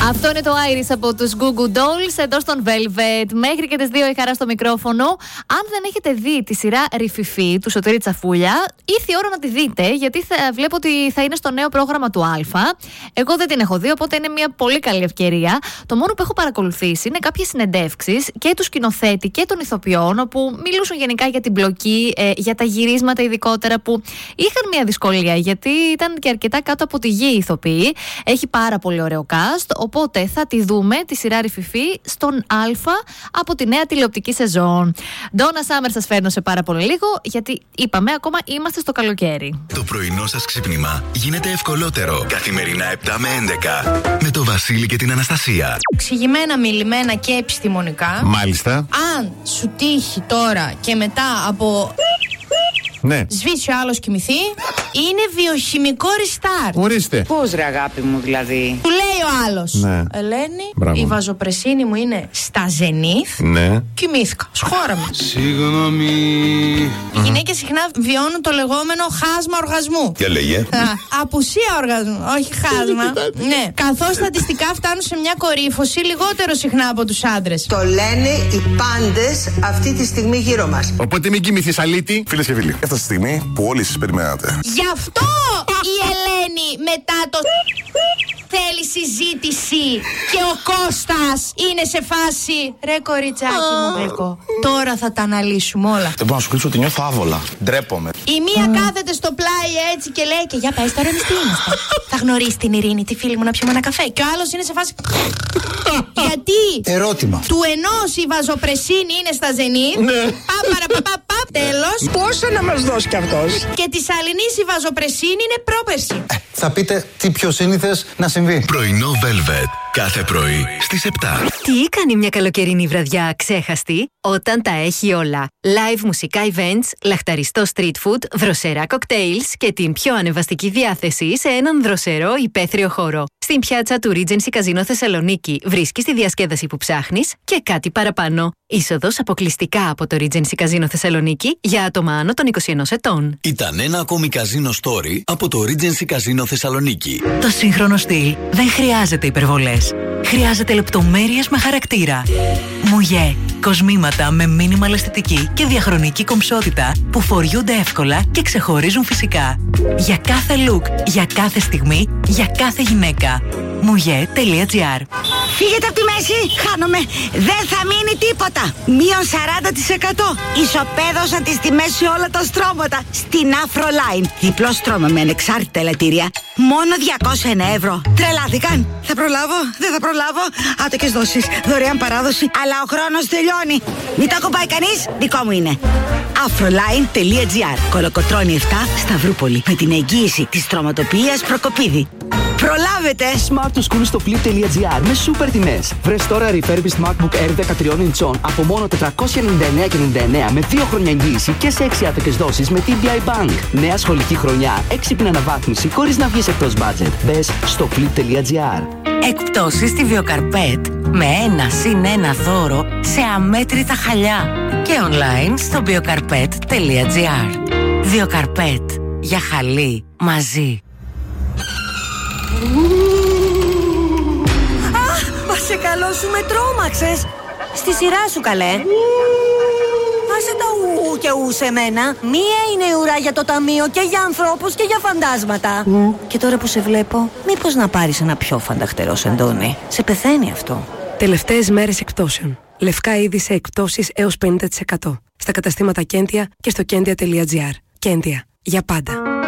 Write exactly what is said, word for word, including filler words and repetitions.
Αυτό είναι το Iris από τους Goo Goo Dolls εδώ στον Velvet. Μέχρι και τις δύο η Χαρά στο μικρόφωνο. Αν δεν έχετε δει τη σειρά Ρηφιφή του Σωτήρη Τσαφούλια, ήρθε η ώρα να τη δείτε, γιατί θα, βλέπω ότι θα είναι στο νέο πρόγραμμα του Α. Εγώ δεν την έχω δει, οπότε είναι μια πολύ καλή ευκαιρία. Το μόνο που έχω παρακολουθήσει είναι κάποιες συνεντεύξεις και του σκηνοθέτη και των ηθοποιών, όπου μιλούσαν γενικά για την μπλοκή, ε, για τα γυρίσματα ειδικότερα, που είχαν μια δυσκολία, γιατί ήταν και αρκετά κάτω από τη γη οι ηθοποιοί. Έχει πάρα πολύ ωραίο cast, οπότε θα τη δούμε τη σειρά Ρηφιφή στον Α από τη νέα τηλεοπτική σεζόν. Ντόνα Σάμερ σας φέρνω σε πάρα πολύ λίγο, γιατί είπαμε ακόμα είμαστε στο καλοκαίρι. Το πρωινό σας ξύπνημα γίνεται ευκολότερο. Καθημερινά επτά με έντεκα με το Βασίλη και την Αναστασία. Εξηγημένα, μιλημένα και επιστημονικά. Μάλιστα. Αν σου τύχει τώρα και μετά από... Ναι. Σβήσει ο άλλος κοιμηθεί, είναι βιοχημικό restart. Ορίστε. Πώς ρε αγάπη μου δηλαδή? Του λέει ο άλλος, ναι. Ελένη, μπράβο, η βαζοπρεσίνη μου είναι στα ζενήθ. Ναι. Κοιμήθηκα, σχόραμε. Συγγνώμη. Οι γυναίκες συχνά βιώνουν το λεγόμενο χάσμα οργασμού. Και λέγε. Απουσία οργασμού, όχι χάσμα. Ναι. Καθώς στατιστικά φτάνουν σε μια κορύφωση λιγότερο συχνά από τους άντρες. Το λένε οι πάντες αυτή τη στιγμή γύρω μας. Οπότε μην κοιμηθείς αλήτη. Φίλες και φίλοι, έφτασε τη στιγμή που όλοι σας περιμένατε. Γι' αυτό η Ελένη μετά το θέλει συζήτηση και ο Κώστας είναι σε φάση ρε κοριτσάκι μου γλυκό, τώρα θα τα αναλύσουμε όλα. Δεν μπορώ να σου κρύψω ότι νιώθω άβολα. Ντρέπομαι. Η μία κάθεται στο πλάι έτσι και λέει και για πες τώρα εμείς τι είμαστε. Θα γνωρίσει την Ειρήνη, τη φίλη μου, να πιούμε ένα καφέ. Και ο άλλος είναι σε φάση γιατί Ερώτημα. του ενός η βαζοπρεσίνη είναι στα ζενή. Παπαραπαπαπαπ, τέλος. Πόσο να μας δώσει κι αυτός? Και της αλληνής η βαζοπρεσίνη είναι πρόπερση. Θα πείτε τι πιο σύνηθες να συμβεί. Πρωινό Velvet. Κάθε πρωί στις επτά. Τι κάνει μια καλοκαιρινή βραδιά ξέχαστη? Όταν τα έχει όλα. Live μουσικά events, λαχταριστό street food, δροσερά cocktails και την πιο ανεβαστική διάθεση σε έναν δροσερό υπαίθριο χώρο. Στην πιάτσα του Regency Casino Θεσσαλονίκη βρίσκεις τη διασκέδαση που ψάχνεις και κάτι παραπάνω. Είσοδος αποκλειστικά από το Regency Casino Θεσσαλονίκη για άτομα άνω των είκοσι ένα ετών. Ήταν ένα ακόμη καζίνο story από το Regency Casino Θεσσαλονίκη. Το σύγχρονο στυλ δεν χρειάζεται υπερβολές. Χρειάζεται λεπτομέρειες με χαρακτήρα. Μουγέ. Κοσμήματα με minimal αισθητική και διαχρονική κομψότητα που φοριούνται εύκολα και ξεχωρίζουν φυσικά. Για κάθε look, για κάθε στιγμή, για κάθε γυναίκα. Mouje.gr. Φύγετε από τη μέση, χάνομαι. Δεν θα μείνει τίποτα. Μείον σαράντα τοις εκατό. Ισοπαίδωσαν τις τιμές σε όλα τα στρώματα. Στην Afroline. Διπλό στρώμα με ανεξάρτητα ελαττήρια. Μόνο διακόσια ένα ευρώ. Τρελάθηκαν. Θα προλάβω, δεν θα προλάβω. Άτοκες δόσεις, δωρεάν παράδοση. Αλλά ο χρόνος τελειώνει. Μην το ακουμπάει κανείς, δικό μου είναι. Afroline.gr. Κολοκοτρώνη επτά, Σταυρούπολη. Με την εγγύηση της στρωματοποιίας Προκοπίδη. Προλάβετε! Smart to School στο flip.gr με σούπερ τιμές. Βρες τώρα refurbished MacBook Air δεκατρία ιντσών από μόνο τετρακόσια ενενήντα εννέα και ενενήντα εννέα με δύο χρόνια εγγύηση και σε έξι άτοκες δόσεις με τι μπι άι Bank. Νέα σχολική χρονιά, έξυπνη αναβάθμιση χωρίς να βγεις εκτός budget. Μπες στο flip.gr. Εκπτώσεις στη Βιοκαρπέτ με ένα συν ένα δώρο σε αμέτρητα χαλιά και online στο βιοκαρπέτ.gr. Βιοκαρπέτ. Για χαλί μαζί. Αχ, μα σε καλό σου με τρόμαξες. Στη σειρά σου καλέ. Άσε τα ου και ου σε μένα. Μία είναι η ουρά για το ταμείο και για ανθρώπους και για φαντάσματα. Mm. Και τώρα που σε βλέπω, μήπως να πάρεις ένα πιο φανταχτερό σεντόνι? Σε πεθαίνει αυτό. Τελευταίες μέρες εκπτώσεων. Λευκά είδη σε εκπτώσεις έως πενήντα τοις εκατό. Στα καταστήματα Κέντια και στο κέντια.gr. Κέντια. Για πάντα.